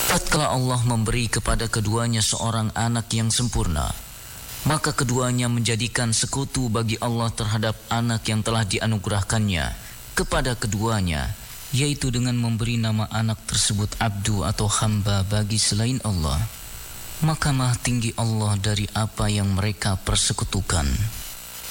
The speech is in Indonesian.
Tatkala Allah memberi kepada keduanya seorang anak yang sempurna, maka keduanya menjadikan sekutu bagi Allah terhadap anak yang telah dianugerahkannya kepada keduanya, yaitu dengan memberi nama anak tersebut abdu atau hamba bagi selain Allah. Maka maha tinggi Allah dari apa yang mereka persekutukan.